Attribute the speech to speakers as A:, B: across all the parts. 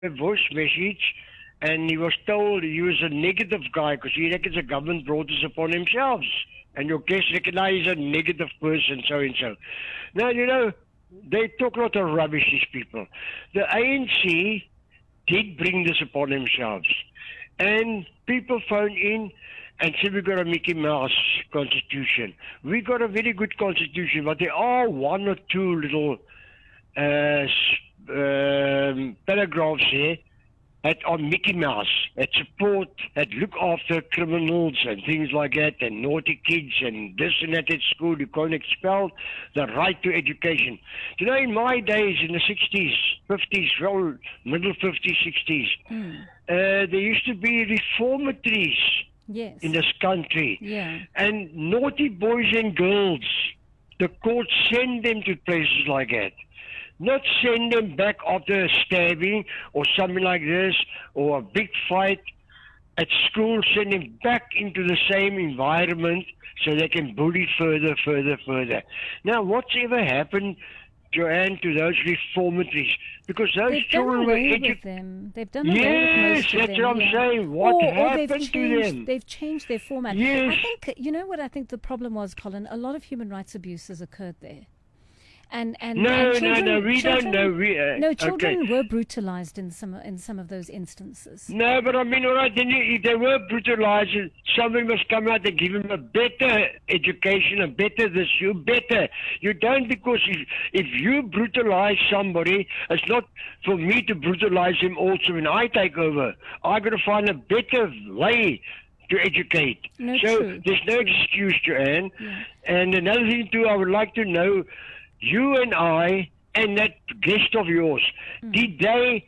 A: a voice message, and he was told he was a negative guy because he reckons the government brought this upon themselves. And your guest recognize he's a negative person, so and so. Now, they talk a lot of rubbish, these people. The ANC did bring this upon themselves. And people phone in and say we've got a Mickey Mouse constitution. We got a very good constitution, but there are one or two little paragraphs here that are Mickey Mouse, that support, that look after criminals and things like that, and naughty kids and this and that at school. You can't expel the right to education. In my days, in the 60s, 50s, well, middle 50s, 60s, there used to be reformatories in this country.
B: Yeah.
A: And naughty boys and girls, the courts send them to places like that. Not send them back after a stabbing or something like this, or a big fight at school. Send them back into the same environment so they can bully further. Now, what's ever happened, Joanne, to those reformatories? Because those children were educated.
B: They've done away with most of them.
A: Yes, that's what I'm saying. What happened to them?
B: They've changed their format.
A: Yes.
B: I think, what I think the problem was, Colin? A lot of human rights abuses occurred there. And children,
A: we don't know.
B: Children were brutalized in some of those instances.
A: No, but I mean, all right, then if they were brutalized, somebody must come out and give them a better education, better. You don't, because if you brutalize somebody, it's not for me to brutalize him also when I take over. I got to find a better way to educate. There's no excuse, Joanne.
B: Yeah.
A: And another thing too, I would like to know, you and I and that guest of yours, did they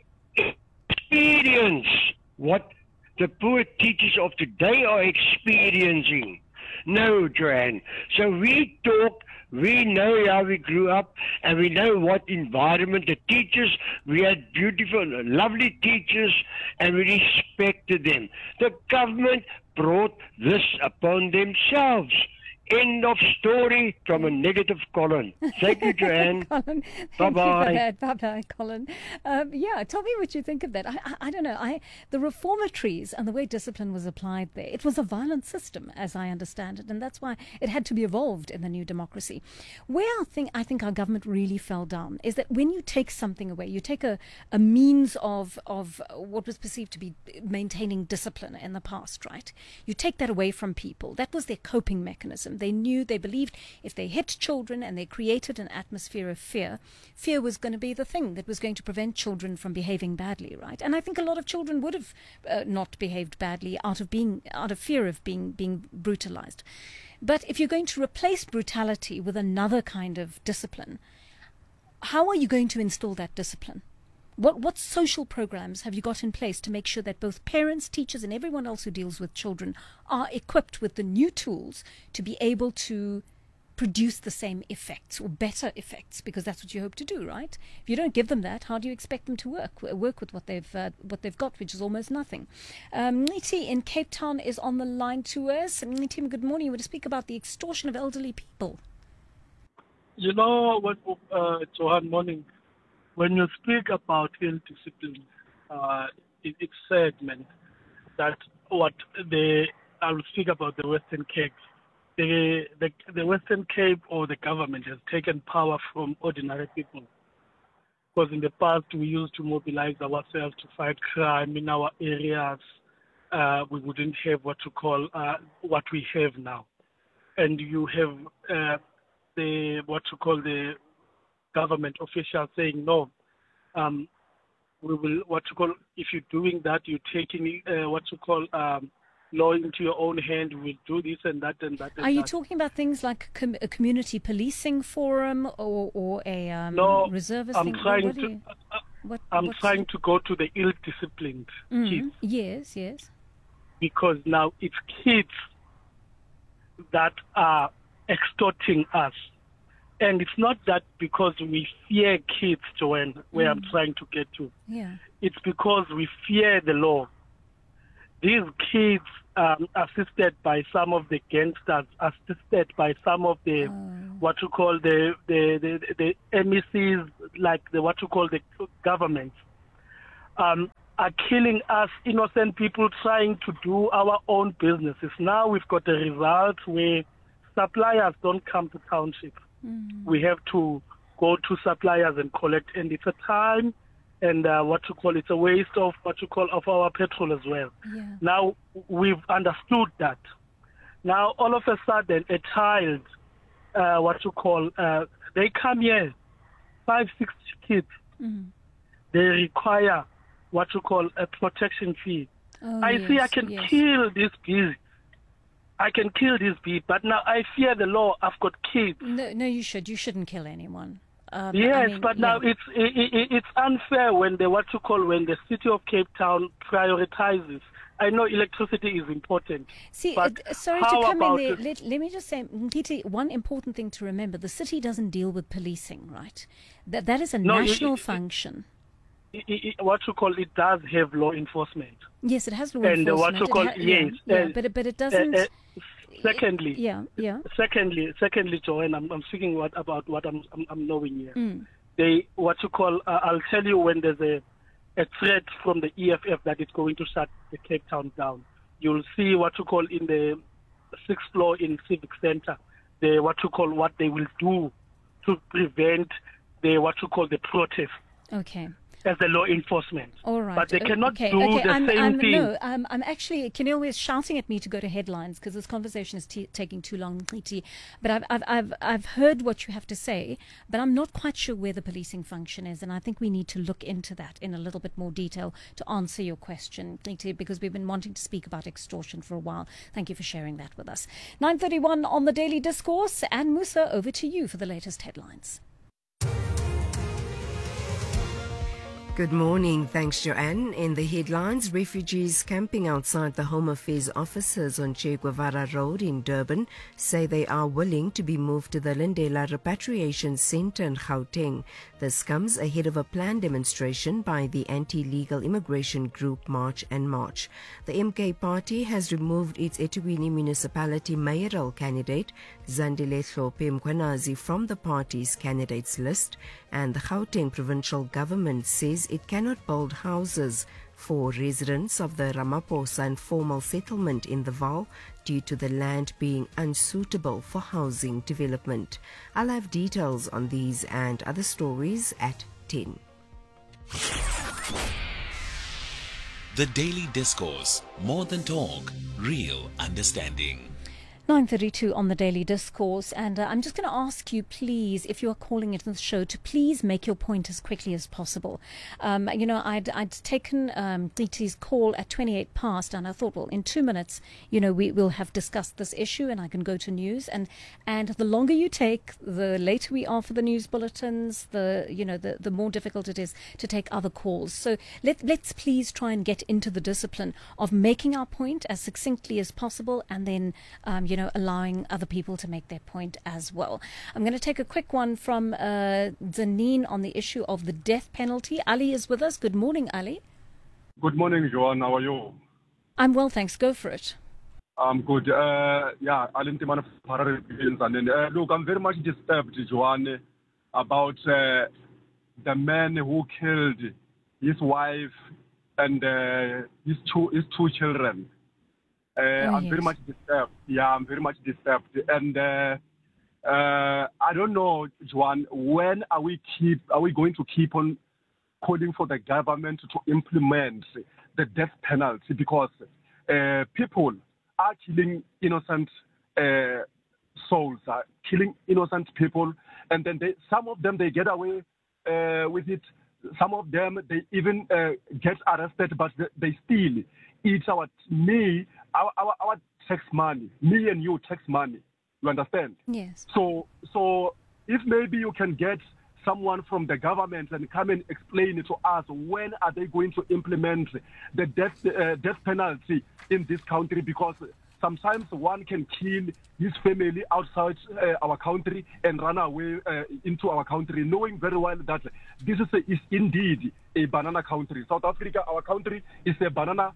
A: experience what the poor teachers of today are experiencing? No, Joanne. So we talk, we know how we grew up, and we know what environment the teachers, we had beautiful, lovely teachers, and we respected them. The government brought this upon themselves. End of story from a negative Colin. Thank you, Joanne.
B: Colin,
A: bye-bye.
B: Bye-bye, Colin. Tell me what you think of that. I don't know. The reformatories and the way discipline was applied there, it was a violent system, as I understand it, and that's why it had to be evolved in the new democracy. Where I think our government really fell down is that when you take something away, you take a means of what was perceived to be maintaining discipline in the past, right? You take that away from people. That was their coping mechanism. They believed if they hit children and they created an atmosphere of fear was going to be the thing that was going to prevent children from behaving badly, right? And I think a lot of children would have not behaved badly out of fear of being brutalized. But if you're going to replace brutality with another kind of discipline, how are you going to install that discipline? What social programs have you got in place to make sure that both parents, teachers, and everyone else who deals with children are equipped with the new tools to be able to produce the same effects or better effects? Because that's what you hope to do, right? If you don't give them that, how do you expect them to work with what they've got, which is almost nothing? Niti in Cape Town is on the line to us. Niti, good morning. You want to speak about the extortion of elderly people?
C: You know what, Johan, morning. When you speak about ill discipline, it's sad, man, that I will speak about the Western Cape. The Western Cape or the government has taken power from ordinary people. Because in the past, we used to mobilize ourselves to fight crime in our areas. We wouldn't have what we have now. And you have the government officials saying, no, we will, if you're doing that, you're taking, law into your own hand, we'll do this and that and that.
B: Are you talking about things like a community policing forum or a reservist thing?
C: I'm trying to go to the ill-disciplined kids.
B: Yes.
C: Because now it's kids that are extorting us. And it's not that because we fear kids, Joanne, where I'm trying to get to.
B: Yeah.
C: It's because we fear the law. These kids, assisted by some of the gangsters, assisted by some of the the MECs, like the government, are killing us innocent people trying to do our own businesses. Now we've got a result where suppliers don't come to township. We have to go to suppliers and collect, and it's a time and it's a waste of of our petrol as well.
B: Yeah.
C: Now we've understood that. Now all of a sudden a child, they come here, 5-6 kids. They require a protection fee. See, I can kill this bee. I can kill this bee, but now I fear the law. I've got kids.
B: No, you shouldn't kill anyone.
C: Now it's unfair when when the city of Cape Town prioritizes. I know electricity is important.
B: See, sorry to come in there. Let me just say, Mkhithi, one important thing to remember: the city doesn't deal with policing, right? That is a national function.
C: It does have law enforcement.
B: Yes, it has law enforcement. But it doesn't.
C: Secondly,
B: Secondly,
C: Joanne, I'm speaking about what I'm knowing here. I'll tell you when there's a threat from the EFF that it's going to shut the Cape Town down. You'll see in the 6th floor in Civic Center, what they will do to prevent the protest.
B: Okay.
C: As the law enforcement.
B: All right.
C: But they cannot do the same thing.
B: No, I'm actually, Kenil is shouting at me to go to headlines because this conversation is taking too long, Mkhithi. But I've heard what you have to say, but I'm not quite sure where the policing function is, and I think we need to look into that in a little bit more detail to answer your question, Mkhithi, because we've been wanting to speak about extortion for a while. Thank you for sharing that with us. 9:31 on the Daily Discourse, and Musa, over to you for the latest headlines.
D: Good morning. Thanks, Joanne. In the headlines, refugees camping outside the Home Affairs offices on Che Guevara Road in Durban say they are willing to be moved to the Lindela Repatriation Centre in Gauteng. This comes ahead of a planned demonstration by the anti-legal immigration group March and March. The MK party has removed its eThekwini municipality mayoral candidate Zandile Hlophe Mkhwanazi from the party's candidates list, and the Gauteng provincial government says it cannot build houses for residents of the Ramaphosa informal settlement in the Vaal due to the land being unsuitable for housing development. I'll have details on these and other stories at 10.
E: The Daily Discourse. More than talk, real understanding.
B: 9:32 on the Daily Discourse, and I'm just going to ask you, please, if you are calling into the show, to please make your point as quickly as possible. I'd taken DT's call at 28 past, and I thought, well, in 2 minutes, we will have discussed this issue, and I can go to news. And the longer you take, the later we are for the news bulletins, the more difficult it is to take other calls. So let's please try and get into the discipline of making our point as succinctly as possible, and then allowing other people to make their point as well. I'm going to take a quick one from Zanine on the issue of the death penalty. Ali is with us. Good morning, Ali.
F: Good morning, Joanne. How are you?
B: I'm well, thanks. Go for it.
F: I'm good. Ali Ntimana Harare. Look, I'm very much disturbed, Joanne, about the man who killed his wife and his two children. I'm very much disturbed. Yeah, I'm very much disturbed. And I don't know, Joanne, when are we going to keep on calling for the government to implement the death penalty? Because people are killing innocent souls, are killing innocent people, and then some of them, they get away with it. Some of them, they even get arrested, but they still eat our tax money, me and you tax money. You understand?
B: Yes.
F: So if maybe you can get someone from the government and come and explain it to us, when are they going to implement the death penalty in this country? Because sometimes one can kill his family outside our country and run away into our country, knowing very well that this is indeed a banana country. South Africa, our country, is a banana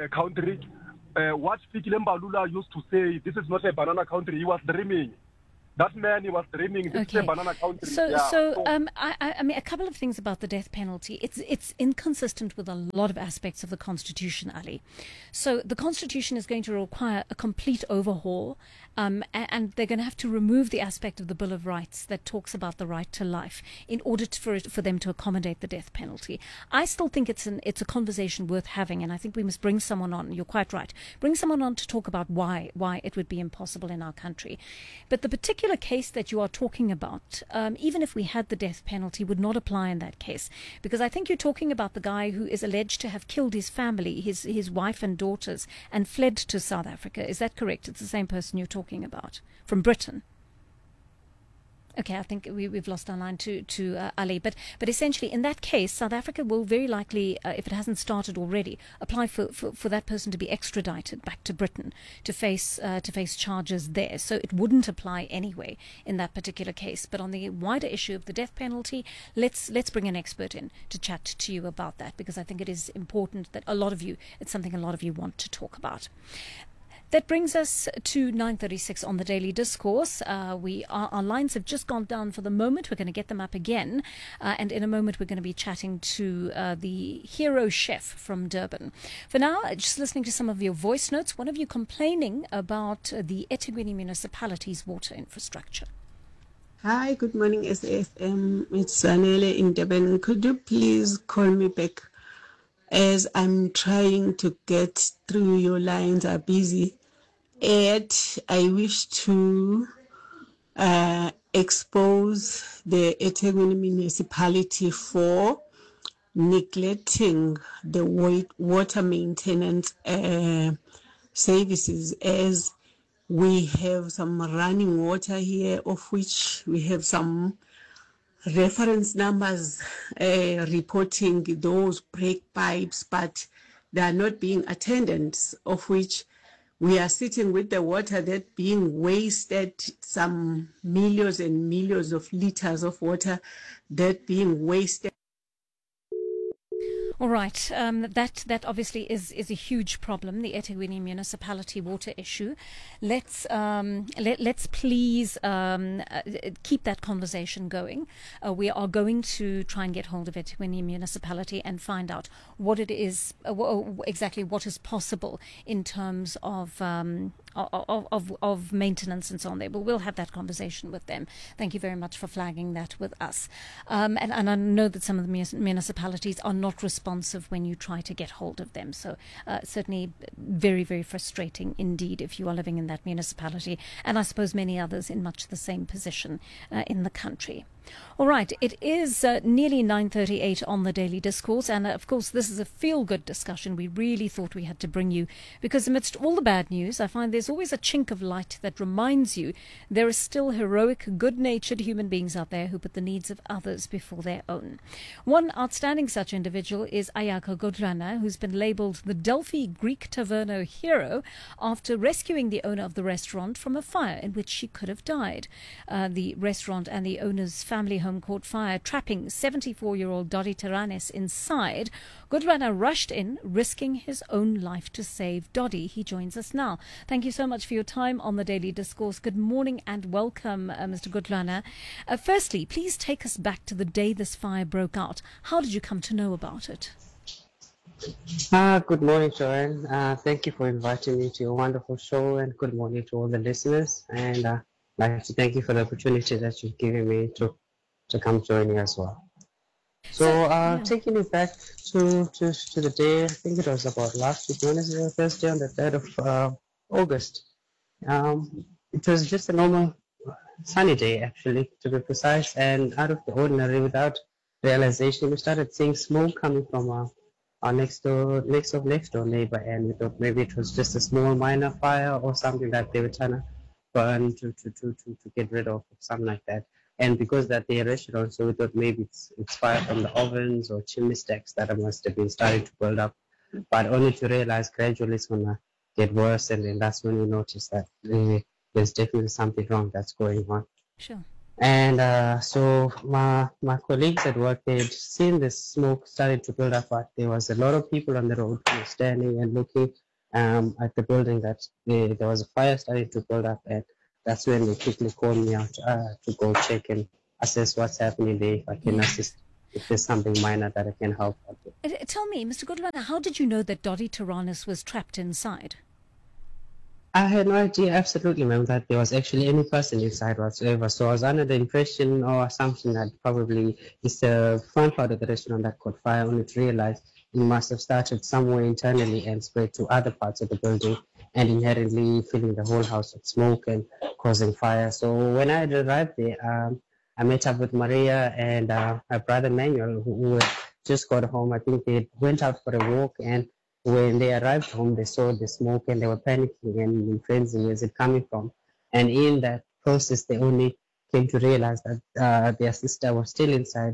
F: country. What Fikile Mbalula used to say, this is not a banana country, he was dreaming. That man, he was dreaming. This is a
B: Okay.
F: banana country.
B: So,
F: Yeah.
B: I mean, a couple of things about the death penalty. It's inconsistent with a lot of aspects of the Constitution, Ali. So the Constitution is going to require a complete overhaul, and they're going to have to remove the aspect of the Bill of Rights that talks about the right to life in order for them to accommodate the death penalty. I still think it's a conversation worth having, and I think we must bring someone on. You're quite right. Bring someone on to talk about why it would be impossible in our country. But the particular case that you are talking about, even if we had the death penalty, would not apply in that case, because I think you're talking about the guy who is alleged to have killed his family, his wife and daughters, and fled to South Africa. Is that correct? It's the same person you're talking about from Britain. Okay, I think we've lost our line to Ali. But essentially, in that case, South Africa will very likely, if it hasn't started already, apply for that person to be extradited back to Britain to face charges there. So it wouldn't apply anyway in that particular case. But on the wider issue of the death penalty, let's bring an expert in to chat to you about that, because I think it is important that it's something a lot of you want to talk about. That brings us to 9:36 on the Daily Discourse. Our lines have just gone down for the moment. We're going to get them up again. And in a moment, we're going to be chatting to the hero chef from Durban. For now, just listening to some of your voice notes, one of you complaining about the eThekwini municipality's water infrastructure.
G: Hi, good morning, SAFM. It's Zanele in Durban. Could you please call me back, as I'm trying to get through? Your lines are busy. Yet I wish to expose the eThekwini municipality for neglecting the water maintenance services, as we have some running water here, of which we have some reference numbers reporting those break pipes, but they are not being attended, of which we are sitting with the water that being wasted, some millions and millions of liters of water that being wasted.
B: All right, that obviously is a huge problem, the eThekwini municipality water issue. Let's please keep that conversation going. We are going to try and get hold of eThekwini municipality and find out what it is, exactly what is possible in terms of maintenance and so on there. But we'll have that conversation with them. Thank you very much for flagging that with us. And I know that some of the municipalities are not responsive when you try to get hold of them. So certainly very, very frustrating indeed if you are living in that municipality, and I suppose many others in much the same position in the country. All right, it is nearly 9:38 on the Daily Discourse, and of course this is a feel-good discussion we really thought we had to bring you, because amidst all the bad news, I find there's always a chink of light that reminds you there are still heroic, good-natured human beings out there who put the needs of others before their own. One outstanding such individual is Ayaka Godlana, who's been labelled the Delphi Greek Taverno hero after rescuing the owner of the restaurant from a fire in which she could have died. The restaurant and the owner's family home caught fire, trapping 74-year-old Dodi Teranes inside. Godlana rushed in, risking his own life to save Dodi. He joins us now. Thank you so much for your time on the Daily Discourse. Good morning and welcome, Mr. Godlana. Firstly, please take us back to the day this fire broke out. How did you come to know about it?
H: Good morning, Joanne. Thank you for inviting me to your wonderful show, and good morning to all the listeners. And I'd like to thank you for the opportunity that you've given me to come join you as well. So, taking it back to the day, I think it was about last week, Wednesday or Thursday, on the 3rd of August. It was just a normal sunny day, actually, to be precise, and out of the ordinary, without realization, we started seeing smoke coming from our next door neighbor, and we thought maybe it was just a small minor fire or something that they were trying to burn to get rid of, something like that. And because that they're a restaurant, so we thought maybe it's fire from the ovens or chimney stacks that must have been starting to build up, but only to realize gradually it's gonna get worse, and then that's when we noticed that there's definitely something wrong that's going on.
B: Sure.
H: And so my colleagues at work, they had seen this smoke starting to build up, but there was a lot of people on the road standing and looking at the building that there was a fire starting to build up. And that's when they quickly called me out to go check and assess what's happening there, if I can assist, if there's something minor that I can help out with.
B: Tell me, Mr. Goodlwana, how did you know that Dottie Taranis was trapped inside?
H: I had no idea, absolutely, ma'am, that there was actually any person inside whatsoever. So I was under the impression or assumption that probably it's the front part of the restaurant that caught fire, only to realize it must have started somewhere internally and spread to other parts of the building and inherently filling the whole house with smoke and causing fire. So when I had arrived there, I met up with Maria and my brother Manuel, who had just got home. I think they went out for a walk, and when they arrived home, they saw the smoke and they were panicking and in frenzy, where's it coming from? And in that process, they only came to realize that their sister was still inside,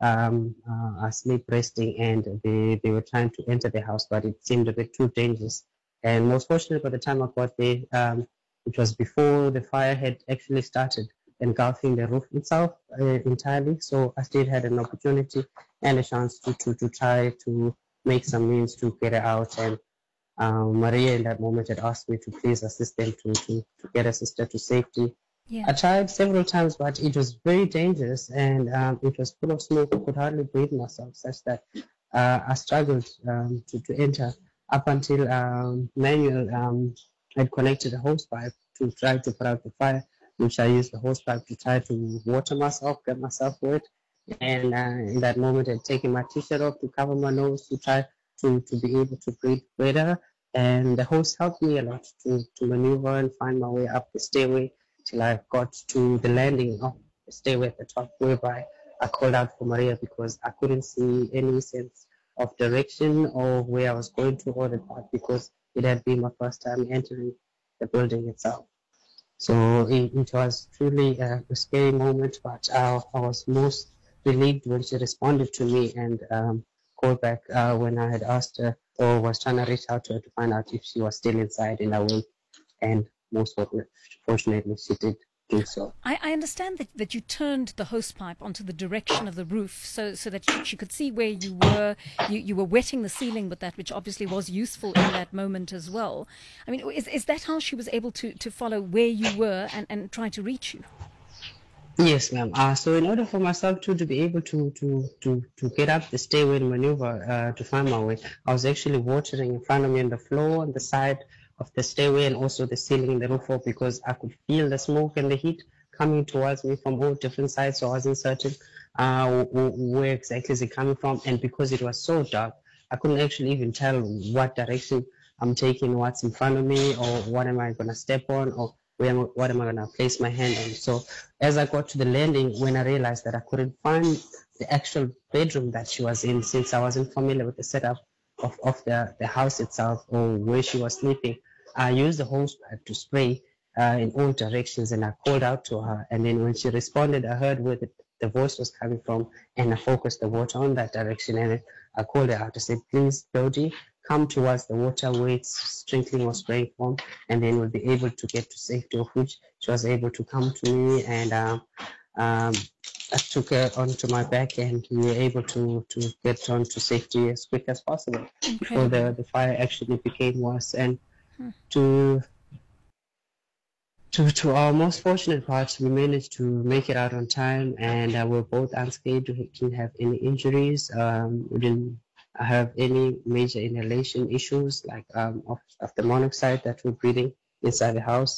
H: asleep, resting, and they were trying to enter the house, but it seemed a bit too dangerous. And most fortunately, by the time I got there, it was before the fire had actually started engulfing the roof itself entirely. So I still had an opportunity and a chance to try to make some means to get her out. And Maria in that moment had asked me to please assist them to get her sister to safety.
B: Yeah.
H: I tried several times, but it was very dangerous, and it was full of smoke. I could hardly breathe myself, such that I struggled to enter up until Manuel had connected a hose pipe to try to put out the fire, which I used the hose pipe to try to water myself, get myself wet. And in that moment, I'd taken my t-shirt off to cover my nose to try to be able to breathe better. And the hose helped me a lot to maneuver and find my way up the stairway till I got to the landing of the stairway at the top, whereby I called out for Maria because I couldn't see any sense of direction or where I was going to or the path, because it had been my first time entering the building itself. So it was truly a scary moment, but I was most relieved when she responded to me and called back when I had asked her or was trying to reach out to her to find out if she was still inside in her room. And most fortunately, she did do so.
B: I understand that you turned the hose pipe onto the direction of the roof so that she could see where you were. You were wetting the ceiling with that, which obviously was useful in that moment as well. I mean, is that how she was able to follow where you were and try to reach you?
H: Yes, ma'am. So in order for myself to be able to get up the stairway and maneuver to find my way, I was actually watering in front of me on the floor, on the side of the stairway, and also the ceiling and the roof, because I could feel the smoke and the heat coming towards me from all different sides. So I wasn't certain where exactly is it coming from. And because it was so dark, I couldn't actually even tell what direction I'm taking, what's in front of me, or what am I going to step on, or what am I going to place my hand on. So as I got to the landing, when I realized that I couldn't find the actual bedroom that she was in, since I wasn't familiar with the setup of the house itself or where she was sleeping, I used the hose pipe to spray in all directions, and I called out to her. And then when she responded, I heard where the voice was coming from, and I focused the water on that direction. And I called her out. I said, please, Dodie, come towards the water where it's sprinkling or spraying from, and then we'll be able to get to safety, of which she was able to come to me. And I took her onto my back, and we were able to get on to safety as quick as possible before the fire actually became worse. And to our most fortunate part, we managed to make it out on time, and we're both unscathed. We didn't have any injuries. We didn't have any major inhalation issues like of the monoxide that we're breathing inside the house.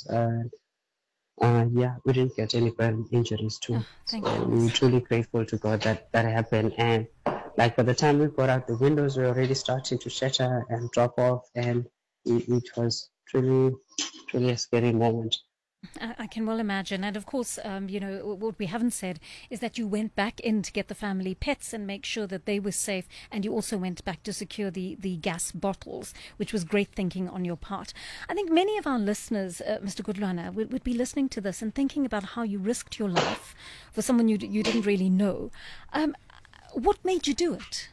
H: We didn't get any burn injuries too. So we're truly grateful to God that happened. And like by the time we got out, the windows were already starting to shatter and drop off, and it was truly a scary moment.
B: I can well imagine. And of course, what we haven't said is that you went back in to get the family pets and make sure that they were safe. And you also went back to secure the gas bottles, which was great thinking on your part. I think many of our listeners, Mr. Goodlwana, would be listening to this and thinking about how you risked your life for someone you didn't really know. What made you do it?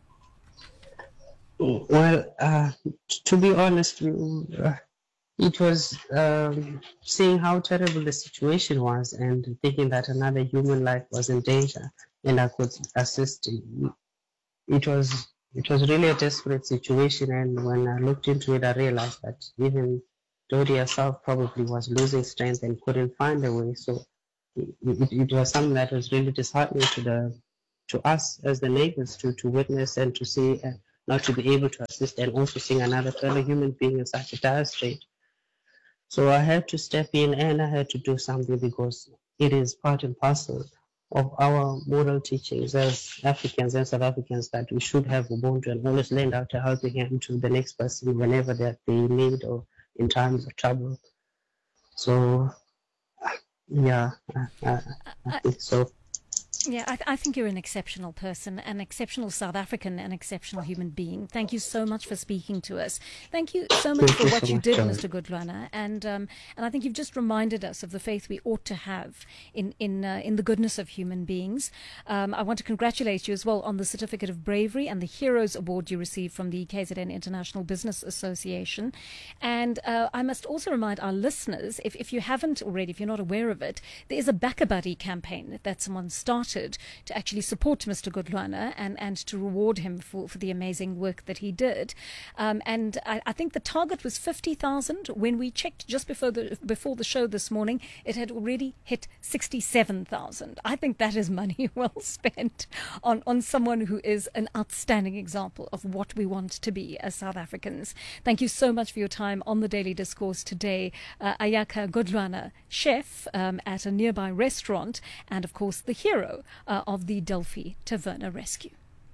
H: Well, to be honest, it was seeing how terrible the situation was and thinking that another human life was in danger and I could assist. It was really a desperate situation, and when I looked into it, I realized that even Dodi herself probably was losing strength and couldn't find a way. So it was something that was really disheartening to us as the neighbors to witness and to see and not to be able to assist and also seeing another fellow human being in such a dire state. So I had to step in and I had to do something because it is part and parcel of our moral teachings as Africans and South Africans that we should have Ubuntu and always lend out a helping hand to the next person whenever that they need or in times of trouble. So, yeah, I think so.
B: Yeah, I think you're an exceptional person, an exceptional South African, an exceptional human being. Thank you so much for speaking to us. Thank you so much for what you did, Mr. Godlwana. And I think you've just reminded us of the faith we ought to have in the goodness of human beings. I want to congratulate you as well on the Certificate of Bravery and the Heroes Award you received from the KZN International Business Association. And I must also remind our listeners, if you haven't already, if you're not aware of it, there is a Back-a-Buddy campaign that someone started to actually support Mr. Godlwana and to reward him for the amazing work that he did. And I think the target was 50,000. When we checked just before the show this morning, it had already hit 67,000. I think that is money well spent on someone who is an outstanding example of what we want to be as South Africans. Thank you so much for your time on the Daily Discourse today. Ayaka Godlwana, chef at a nearby restaurant, and of course the hero of the Delphi Taverna rescue.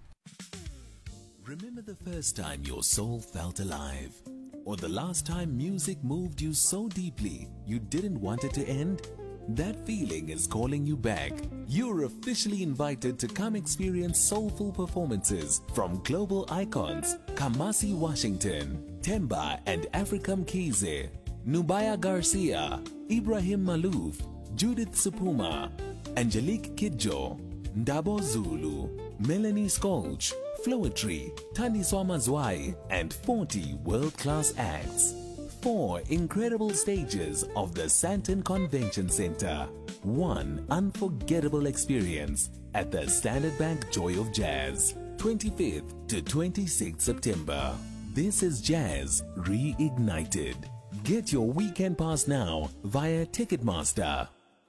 E: Remember the first time your soul felt alive? Or the last time music moved you so deeply you didn't want it to end? That feeling is calling you back. You're officially invited to come experience soulful performances from global icons Kamasi Washington, Temba and Africam Kize, Nubaya Garcia, Ibrahim Malouf, Judith Supuma, Angelique Kidjo, Ndabo Zulu, Melanie Skolch, Floetry, Taniswa Mazwai, and 40 world-class acts. 4 incredible stages of the Sandton Convention Center. 1 unforgettable experience at the Standard Bank Joy of Jazz. 25th to 26th September. This is Jazz Reignited. Get your weekend pass now via Ticketmaster.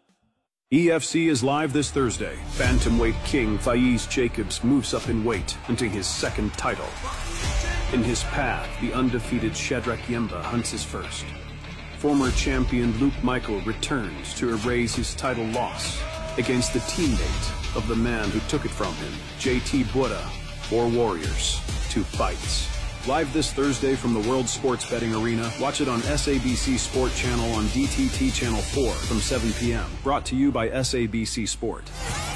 I: EFC is live this Thursday. Bantamweight king Faiz Jacobs moves up in weight into his second title. In his path, the undefeated Shadrach Yemba hunts his first. Former champion Luke Michael returns to erase his title loss against the teammate of the man who took it from him, JT Bura. 4 warriors, 2 fights. Live this Thursday from the World Sports Betting Arena. Watch it on SABC Sport Channel on DTT Channel 4 from 7 p.m. Brought to you by SABC Sport.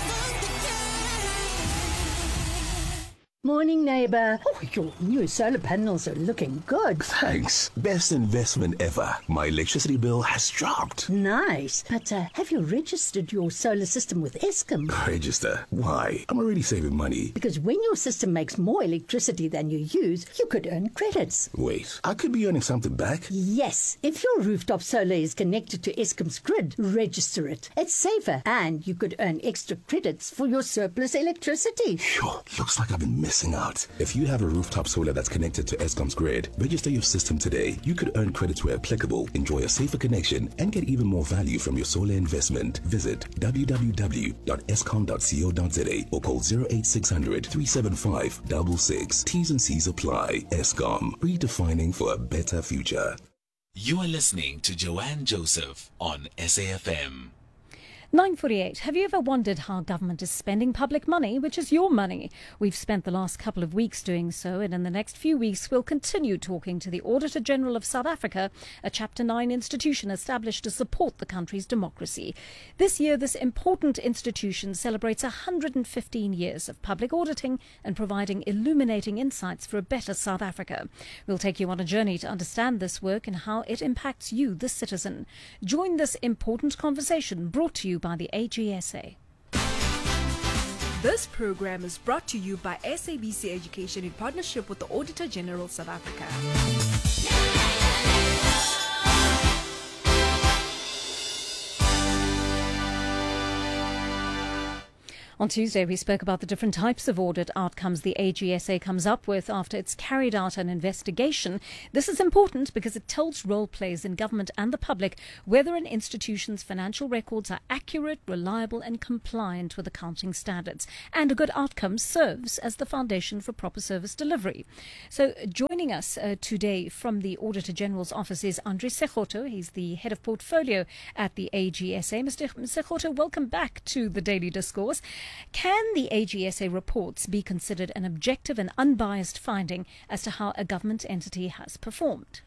J: Morning, neighbor. Oh, your new solar panels are looking good.
K: Thanks. Best investment ever. My electricity bill has dropped.
J: Nice. But have you registered your solar system with Eskom?
K: Register? Why? I'm already saving money.
J: Because when your system makes more electricity than you use, you could earn credits.
K: Wait, I could be earning something back?
J: Yes. If your rooftop solar is connected to Eskom's grid, register it. It's safer, and you could earn extra credits for your surplus electricity.
K: Sure. Looks like I've been missing out. If you have a rooftop solar that's connected to Eskom's grid, register your system today. You could earn credits where applicable, enjoy a safer connection, and get even more value from your solar investment. Visit www.eskom.co.za or call 08600 375 66. T's and C's apply. Eskom, redefining for a better future.
E: You are listening to Joanne Joseph on SAFM.
B: 9:48. Have you ever wondered how government is spending public money, which is your money? We've spent the last couple of weeks doing so, and in the next few weeks we'll continue talking to the Auditor General of South Africa, a Chapter 9 institution established to support the country's democracy. This year, this important institution celebrates 115 years of public auditing and providing illuminating insights for a better South Africa. We'll take you on a journey to understand this work and how it impacts you, the citizen. Join this important conversation brought to you by the AGSA.
L: This program is brought to you by SABC Education in partnership with the Auditor General South Africa.
B: On Tuesday, we spoke about the different types of audit outcomes the AGSA comes up with after it's carried out an investigation. This is important because it tells role players in government and the public whether an institution's financial records are accurate, reliable and compliant with accounting standards. And a good outcome serves as the foundation for proper service delivery. So joining us today from the Auditor General's office is Andre Sekgoto. He's the head of portfolio at the AGSA. Mr. Sekgoto, welcome back to the Daily Discourse. Can the AGSA reports be considered an objective and unbiased finding as to how a government entity has performed?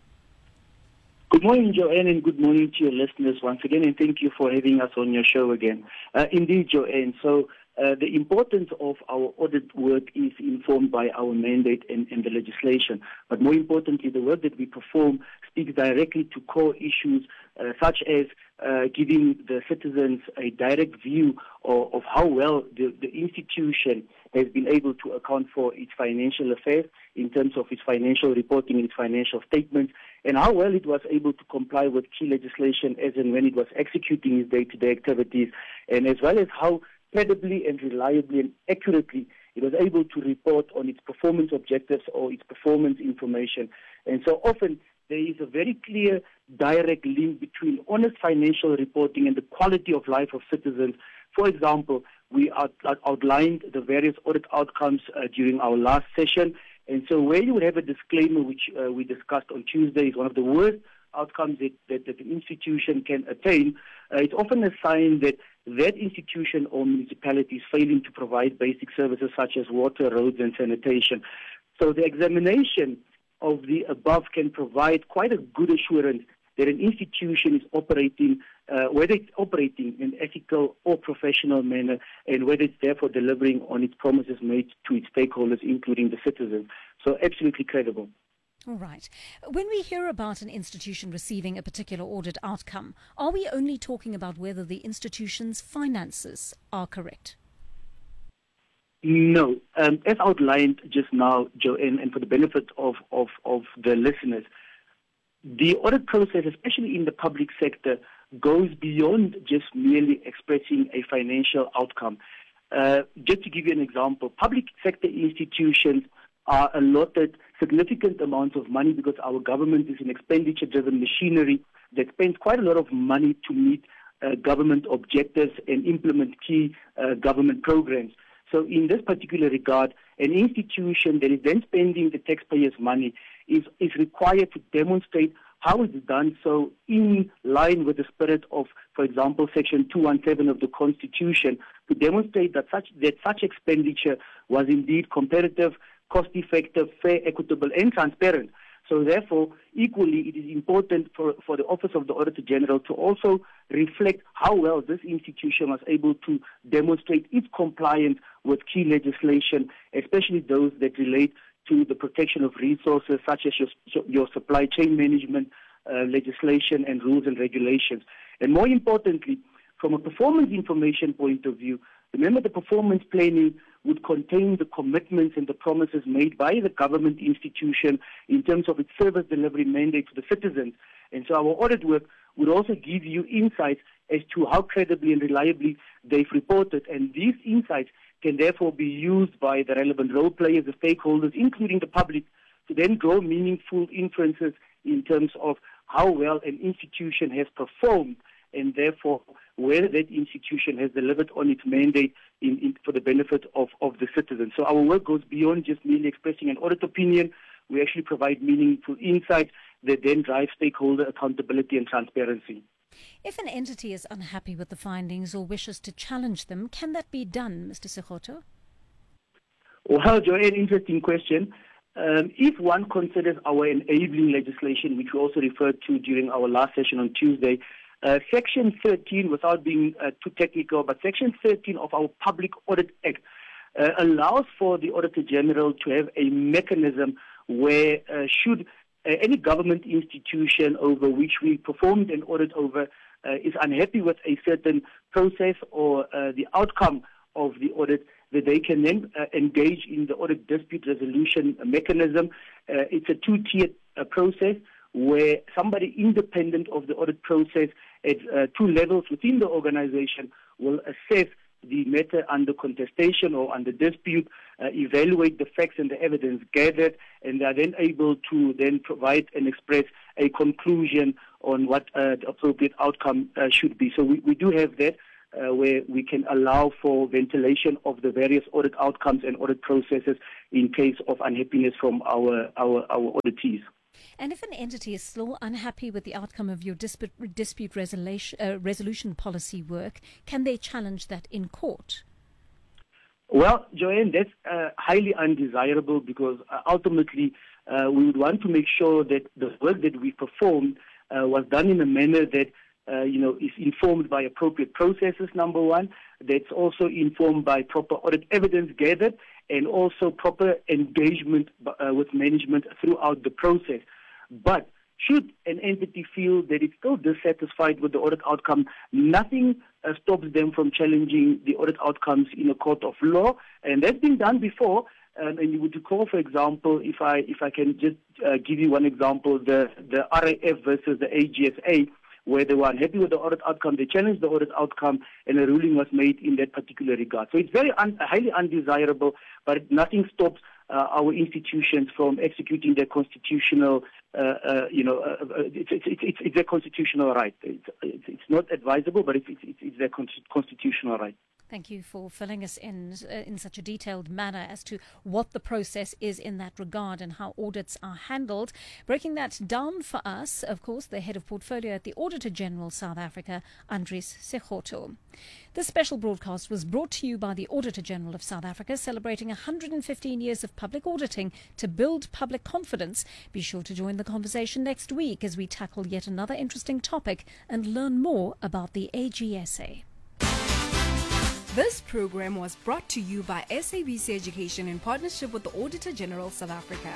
M: Good morning, Joanne, and good morning to your listeners once again, and thank you for having us on your show again. Indeed, Joanne, so the importance of our audit work is informed by our mandate and the legislation. But more importantly, the work that we perform speaks directly to core issues such as giving the citizens a direct view of how well the institution has been able to account for its financial affairs in terms of its financial reporting and its financial statements, and how well it was able to comply with key legislation as and when it was executing its day-to-day activities, and as well as how credibly and reliably and accurately it was able to report on its performance objectives or its performance information. And so often there is a very clear direct link between honest financial reporting and the quality of life of citizens. For example, we outlined the various audit outcomes during our last session. And so where you would have a disclaimer, which we discussed on Tuesday, is one of the worst outcomes that an institution can attain, it's often a sign that that institution or municipality is failing to provide basic services such as water, roads, and sanitation. So the examination of the above can provide quite a good assurance that an institution is operating, whether it's operating in an ethical or professional manner, and whether it's therefore delivering on its promises made to its stakeholders, including the citizens. So absolutely credible.
B: All right. When we hear about an institution receiving a particular audit outcome, are we only talking about whether the institution's finances are correct?
M: No. As outlined just now, Joanne, and for the benefit of the listeners, the audit process, especially in the public sector, goes beyond just merely expressing a financial outcome. Just to give you an example, public sector institutions are allotted significant amounts of money because our government is an expenditure-driven machinery that spends quite a lot of money to meet government objectives and implement key government programs. So in this particular regard, an institution that is then spending the taxpayers' money is required to demonstrate how it's done so in line with the spirit of, for example, Section 217 of the Constitution, to demonstrate that such expenditure was indeed competitive, cost-effective, fair, equitable, and transparent. So therefore, equally, it is important for the Office of the Auditor General to also reflect how well this institution was able to demonstrate its compliance with key legislation, especially those that relate to the protection of resources, such as your supply chain management legislation and rules and regulations. And more importantly, from a performance information point of view, remember the performance planning would contain the commitments and the promises made by the government institution in terms of its service delivery mandate to the citizens. And so our audit work would also give you insights as to how credibly and reliably they've reported. And these insights can therefore be used by the relevant role players, the stakeholders, including the public, to then draw meaningful inferences in terms of how well an institution has performed, and therefore whether that institution has delivered on its mandate for the benefit of the citizens. So our work goes beyond just merely expressing an audit opinion. We actually provide meaningful insights that then drive stakeholder accountability and transparency.
B: If an entity is unhappy with the findings or wishes to challenge them, can that be done, Mr. Sekgoto?
M: Well, Joanne, interesting question. If one considers our enabling legislation, which we also referred to during our last session on Tuesday, Section 13, without being too technical, but Section 13 of our Public Audit Act allows for the Auditor General to have a mechanism where should any government institution over which we performed an audit over is unhappy with a certain process or the outcome of the audit, that they can then engage in the audit dispute resolution mechanism. It's a two-tiered process where somebody independent of the audit process at two levels within the organization will assess the matter under contestation or under dispute, evaluate the facts and the evidence gathered, and are then able to then provide and express a conclusion on what the appropriate outcome should be. So we do have that where we can allow for ventilation of the various audit outcomes and audit processes in case of unhappiness from our auditees.
B: And if an entity is still unhappy with the outcome of your dispute resolution policy work, can they challenge that in court?
M: Well, Joanne, that's highly undesirable because ultimately we would want to make sure that the work that we performed was done in a manner that is informed by appropriate processes, number one. That's also informed by proper audit evidence gathered and also proper engagement with management throughout the process. But should an entity feel that it's still dissatisfied with the audit outcome, nothing stops them from challenging the audit outcomes in a court of law. And that's been done before. And you would recall, for example, if I can just give you one example, the RAF versus the AGSA, where they were unhappy with the audit outcome, they challenged the audit outcome, and a ruling was made in that particular regard. So it's very highly undesirable, but nothing stops our institutions from executing their constitutional, it's their constitutional right. It's not advisable, but it's their constitutional right.
B: Thank you for filling us in such a detailed manner as to what the process is in that regard and how audits are handled. Breaking that down for us, of course, the head of portfolio at the Auditor General South Africa, Andries Sekgoto. This special broadcast was brought to you by the Auditor General of South Africa, celebrating 115 years of public auditing to build public confidence. Be sure to join the conversation next week as we tackle yet another interesting topic and learn more about the AGSA.
L: This program was brought to you by SABC Education in partnership with the Auditor General South Africa.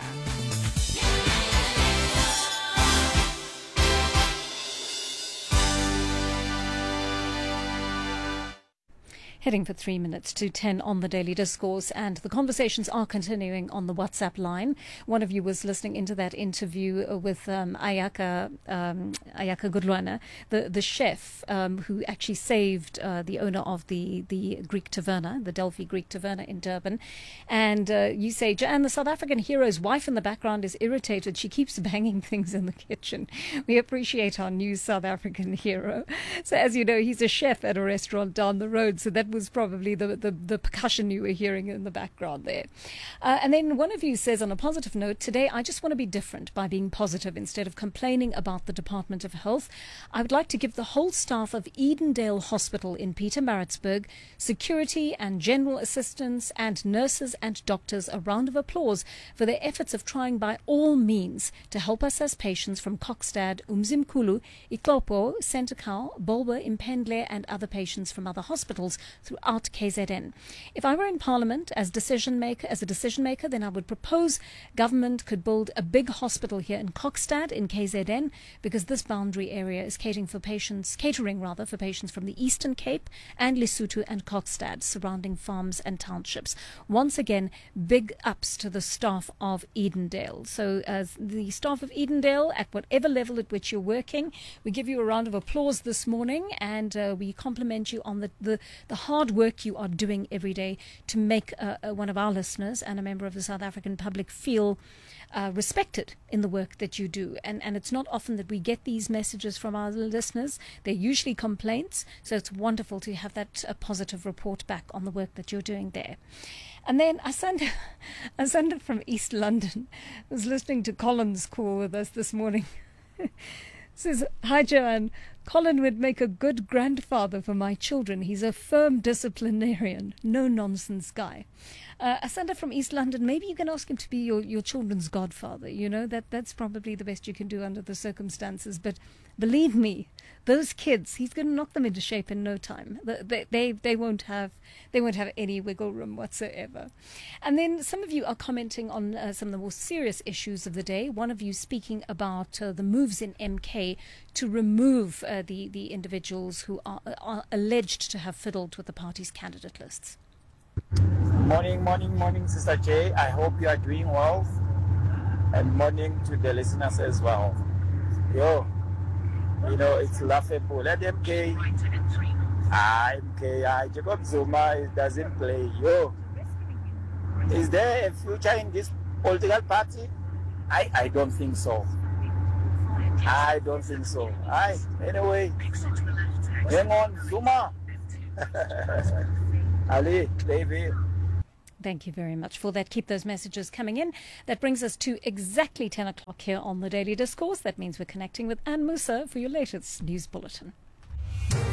B: Heading for 3 minutes to 10 on the Daily Discourse, and the conversations are continuing on the WhatsApp line. One of you was listening into that interview with Ayaka Gudlwana, the chef who actually saved the owner of the Greek Taverna, the Delphi Greek Taverna in Durban. And you say, Joanne, the South African hero's wife in the background is irritated. She keeps banging things in the kitchen. We appreciate our new South African hero. So as you know, he's a chef at a restaurant down the road. So that was probably the percussion you were hearing in the background there. And then one of you says, on a positive note, today I just want to be different by being positive instead of complaining about the Department of Health. I would like to give the whole staff of Edendale Hospital in Pietermaritzburg, security and general assistants and nurses and doctors a round of applause for their efforts of trying by all means to help us as patients from Kokstad, Umzimkhulu, Iklopo, Sentekal, Bulwer, Impendle and other patients from other hospitals throughout KZN. If I were in Parliament as a decision maker, then I would propose government could build a big hospital here in Kokstad in KZN, because this boundary area is catering for patients from the Eastern Cape and Lesotho and Kokstad, surrounding farms and townships. Once again, big ups to the staff of Edendale. So the staff of Edendale, at whatever level at which you're working, we give you a round of applause this morning, and we compliment you on the hard work you are doing every day to make one of our listeners and a member of the South African public feel respected in the work that you do. And it's not often that we get these messages from our listeners. They're usually complaints. So it's wonderful to have that positive report back on the work that you're doing there. And then Asanda from East London was listening to Colin's call with us this morning. Says, hi Joanne, Colin would make a good grandfather for my children. He's a firm disciplinarian, no nonsense guy. Asanda from East London, maybe you can ask him to be your children's godfather. You know, that's probably the best you can do under the circumstances. But believe me, those kids, he's going to knock them into shape in no time. They won't have any wiggle room whatsoever. And then some of you are commenting on some of the more serious issues of the day. One of you speaking about the moves in MK to remove the individuals who are alleged to have fiddled with the party's candidate lists.
N: Morning, Sister J. I hope you are doing well. And morning to the listeners as well. It's laughable. Let MK Jacob Zuma doesn't play. Is there a future in this political party? I don't think so. Anyway, hang on, Zuma. Ali, baby.
B: Thank you very much for that. Keep those messages coming in. That brings us to exactly 10 o'clock here on the Daily Discourse. That means we're connecting with Anne Musa for your latest news bulletin.